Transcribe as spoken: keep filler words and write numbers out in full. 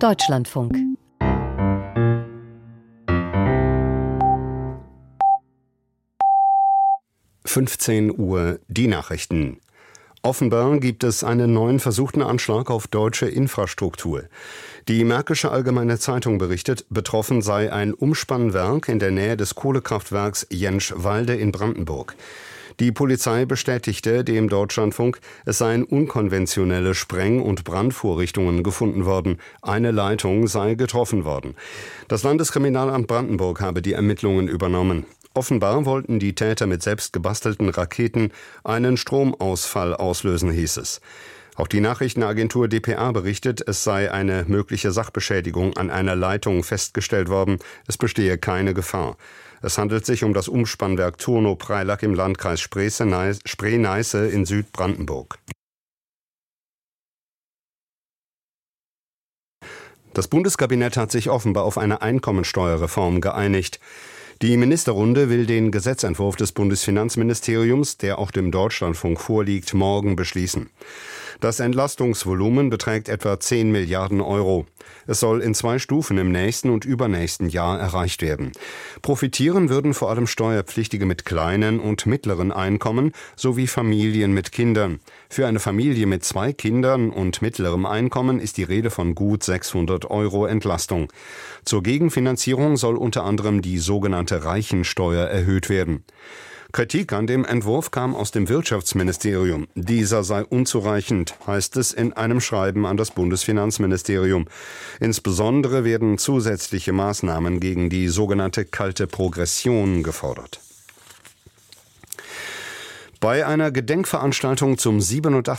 Deutschlandfunk. fünfzehn Uhr, die Nachrichten. Offenbar gibt es einen neuen versuchten Anschlag auf deutsche Infrastruktur. Die Märkische Allgemeine Zeitung berichtet, betroffen sei ein Umspannwerk in der Nähe des Kohlekraftwerks Jentschwalde in Brandenburg. Die Polizei bestätigte dem Deutschlandfunk, es seien unkonventionelle Spreng- und Brandvorrichtungen gefunden worden. Eine Leitung sei getroffen worden. Das Landeskriminalamt Brandenburg habe die Ermittlungen übernommen. Offenbar wollten die Täter mit selbst gebastelten Raketen einen Stromausfall auslösen, hieß es. Auch die Nachrichtenagentur D P A berichtet, es sei eine mögliche Sachbeschädigung an einer Leitung festgestellt worden. Es bestehe keine Gefahr. Es handelt sich um das Umspannwerk Turnow-Preilack im Landkreis Spree-Neiße in Südbrandenburg. Das Bundeskabinett hat sich offenbar auf eine Einkommensteuerreform geeinigt. Die Ministerrunde will den Gesetzentwurf des Bundesfinanzministeriums, der auch dem Deutschlandfunk vorliegt, morgen beschließen. Das Entlastungsvolumen beträgt etwa zehn Milliarden Euro. Es soll in zwei Stufen im nächsten und übernächsten Jahr erreicht werden. Profitieren würden vor allem Steuerpflichtige mit kleinen und mittleren Einkommen sowie Familien mit Kindern. Für eine Familie mit zwei Kindern und mittlerem Einkommen ist die Rede von gut sechshundert Euro Entlastung. Zur Gegenfinanzierung soll unter anderem die sogenannte Reichensteuer erhöht werden. Kritik an dem Entwurf kam aus dem Wirtschaftsministerium. Dieser sei unzureichend, heißt es in einem Schreiben an das Bundesfinanzministerium. Insbesondere werden zusätzliche Maßnahmen gegen die sogenannte kalte Progression gefordert. Bei einer Gedenkveranstaltung zum siebenundachtzigsten